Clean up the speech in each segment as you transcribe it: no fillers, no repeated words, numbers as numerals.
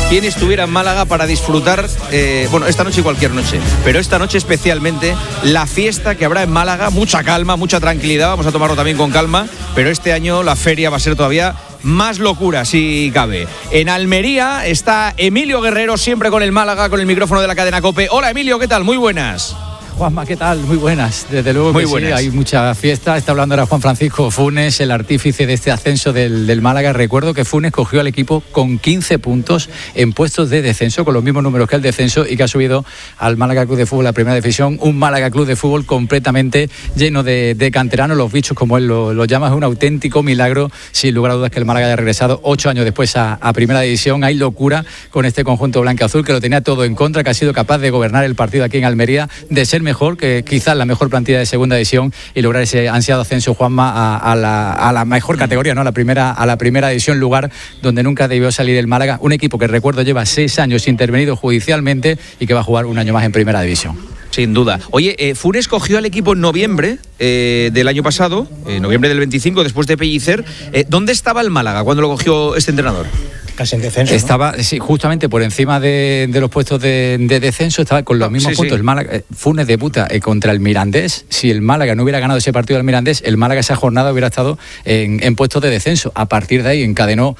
quien estuviera en Málaga para disfrutar, esta noche y cualquier noche, pero esta noche especialmente, la fiesta que habrá en Málaga. Mucha calma, mucha tranquilidad, vamos a tomarlo también con calma, pero este año la feria va a ser todavía más locura, si cabe. En Almería está Emilio Guerrero, siempre con el Málaga, con el micrófono de la cadena COPE. Hola Emilio, ¿qué tal? Muy buenas. Juanma, ¿qué tal? Muy buenas. Desde luego muy que buenas. Sí, hay mucha fiesta. Está hablando ahora Juan Francisco Funes, el artífice de este ascenso del Málaga. Recuerdo que Funes cogió al equipo con 15 puntos en puestos de descenso, con los mismos números que el descenso, y que ha subido al Málaga Club de Fútbol a Primera División. Un Málaga Club de Fútbol completamente lleno de canteranos, los bichos como él lo llama. Es un auténtico milagro, sin lugar a dudas, que el Málaga haya regresado 8 años después a Primera División. Hay locura con este conjunto blanco-azul, que lo tenía todo en contra, que ha sido capaz de gobernar el partido aquí en Almería, de ser mejor, que quizás la mejor plantilla de Segunda División, y lograr ese ansiado ascenso, Juanma, a la mejor categoría, ¿no? A la primera división, lugar donde nunca debió salir el Málaga. Un equipo que, recuerdo, lleva 6 años intervenido judicialmente y que va a jugar un año más en Primera División. Sin duda. Oye, Funes cogió al equipo en noviembre del año pasado, noviembre del 25, después de Pellicer. ¿Dónde estaba el Málaga cuando lo cogió este entrenador? Casi en descenso, ¿no? Estaba, sí, justamente por encima de los puestos de descenso, estaba con los mismos puntos. Sí. El Málaga, Funes debuta contra el Mirandés. Si el Málaga no hubiera ganado ese partido del Mirandés, el Málaga esa jornada hubiera estado en puestos de descenso. A partir de ahí encadenó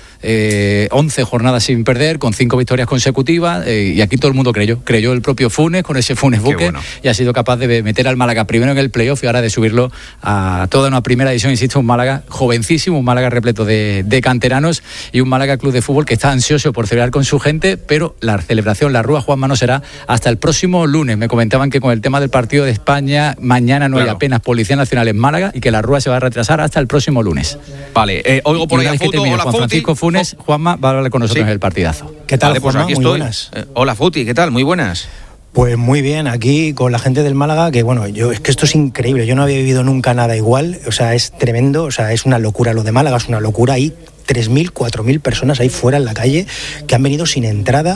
11 jornadas sin perder, con 5 victorias consecutivas, y aquí todo el mundo creyó el propio Funes, con ese Funes buque, bueno. Y ha sido capaz de meter al Málaga primero en el playoff y ahora de subirlo a toda una primera división. Insisto, un Málaga jovencísimo, un Málaga repleto de canteranos, y un Málaga Club de Fútbol que está ansioso por celebrar con su gente, pero la celebración, la Rúa, Juanma, no será hasta el próximo lunes. Me comentaban que con el tema del partido de España, mañana no hay apenas Policía Nacional en Málaga, y que la Rúa se va a retrasar hasta el próximo lunes. Vale, oigo por ahí a Foto. Hola, Juan Francisco Funes, Juanma va a hablar con nosotros en el partidazo. ¿Qué tal, vale, pues Juanma? Aquí muy estoy. Buenas. Hola, Futi, ¿qué tal? Muy buenas. Pues muy bien, aquí con la gente del Málaga, que bueno, es que esto es increíble, yo no había vivido nunca nada igual, o sea, es tremendo, o sea, es una locura, lo de Málaga es una locura. Ahí 3.000, 4.000 personas ahí fuera en la calle que han venido sin entrada,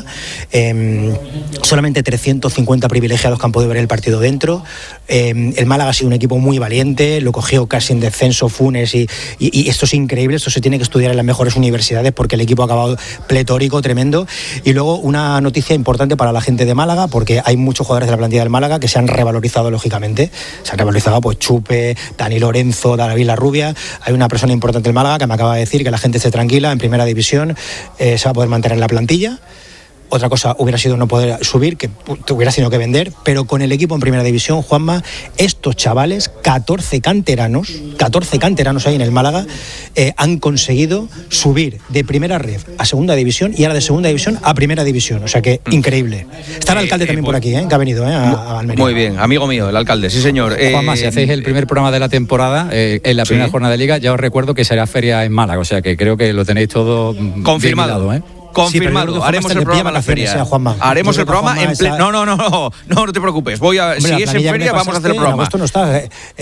solamente 350 privilegiados que han podido ver el partido dentro. El Málaga ha sido un equipo muy valiente, lo cogió casi en descenso Funes, y esto es increíble, esto se tiene que estudiar en las mejores universidades porque el equipo ha acabado pletórico, tremendo. Y luego una noticia importante para la gente de Málaga, porque hay muchos jugadores de la plantilla del Málaga que se han revalorizado, lógicamente. Se han revalorizado pues Chupe, Dani Lorenzo, David Larrubia. Hay una persona importante del Málaga que me acaba de decir que la gente esté tranquila, en Primera División se va a poder mantener la plantilla. Otra cosa hubiera sido no poder subir, que hubieras tenido que vender, pero con el equipo en Primera División, Juanma, estos chavales, 14 canteranos hay en el Málaga, han conseguido subir de Primera Ref a Segunda División y ahora de Segunda División a Primera División, o sea que increíble. Está el alcalde también por aquí, que ha venido a Almería. Muy bien, amigo mío, el alcalde, sí señor. Juanma, si hacéis el primer programa de la temporada, en la primera jornada de Liga, ya os recuerdo que será feria en Málaga, o sea que creo que lo tenéis todo confirmado, confirmado. Sí, haremos el programa en la feria. Haremos el programa en pleno. No te preocupes. Hombre, si es en feria, vamos a hacer el programa. En agosto no estás,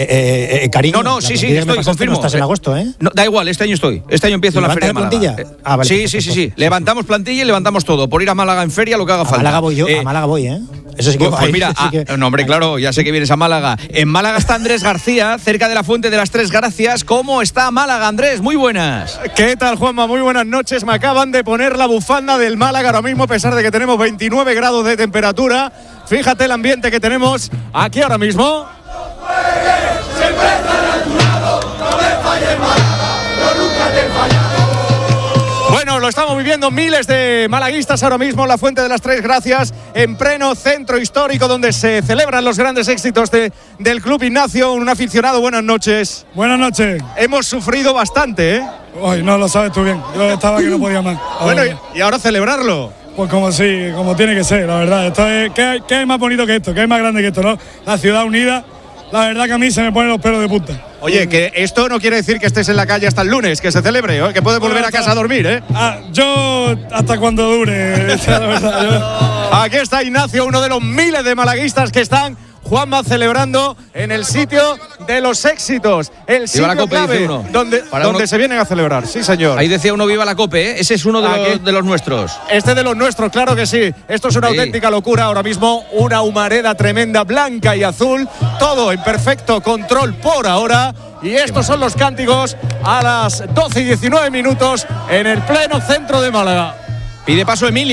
cariño. Sí, estoy, confirmo. No estás en agosto, ¿eh? No, da igual, este año estoy. Este año empiezo en la feria de Málaga. ¿Plantilla? Vale, sí. Levantamos plantilla y levantamos todo. Por ir a Málaga en feria, lo que haga falta. A Málaga voy yo, a Málaga voy, ¿eh? Eso sí que pues mira, no, hombre, claro, ya sé que vienes a Málaga. En Málaga está Andrés García, cerca de la Fuente de las Tres Gracias. ¿Cómo está Málaga, Andrés? Muy buenas. ¿Qué tal, Juanma? Muy buenas noches. Me acaban de poner la bufanda del Málaga ahora mismo, a pesar de que tenemos 29 grados de temperatura. Fíjate el ambiente que tenemos aquí ahora mismo. Siempre estaré a tu lado, no me falles, Málaga, yo nunca te he fallado. Bueno, lo estamos viviendo miles de malaguistas ahora mismo en la Fuente de las Tres Gracias, en pleno centro histórico donde se celebran los grandes éxitos del Club Ignacio. Un aficionado, buenas noches. Buenas noches. Hemos sufrido bastante, ¿eh? Uy, no lo sabes tú bien, yo estaba que no podía más. Bueno, y ahora celebrarlo. Pues como tiene que ser, la verdad. Esto es, ¿qué hay más bonito que esto? ¿Qué hay más grande que esto, no? La ciudad unida, la verdad que a mí se me ponen los pelos de punta. Oye, que esto no quiere decir que estés en la calle hasta el lunes, que se celebre, ¿eh? Que puedes volver a casa a dormir, ¿eh? Yo hasta cuando dure, la verdad. Aquí está Ignacio, uno de los miles de malaguistas que están, Juanma, celebrando en el sitio de los éxitos, el sitio la COPE, clave donde se vienen a celebrar. Sí, señor. Ahí decía uno, viva la COPE, ¿eh? Ese es uno de los nuestros. Este de los nuestros, claro que sí. Esto es una auténtica locura ahora mismo, una humareda tremenda, blanca y azul, todo en perfecto control por ahora. Y estos son los cánticos a las 12:19 en el pleno centro de Málaga. Pide paso Emilio.